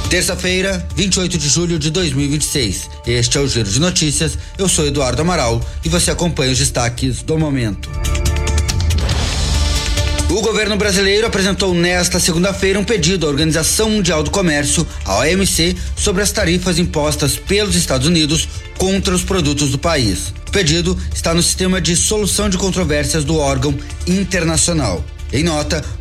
Terça-feira, 28 de julho de 2026. Este é o Giro de Notícias. Eu sou Eduardo Amaral e você acompanha os destaques do momento. O governo brasileiro apresentou nesta segunda-feira um pedido à Organização Mundial do Comércio, a OMC, sobre as tarifas impostas pelos Estados Unidos contra os produtos do país. O pedido está no sistema de solução de controvérsias do órgão internacional. Em nota,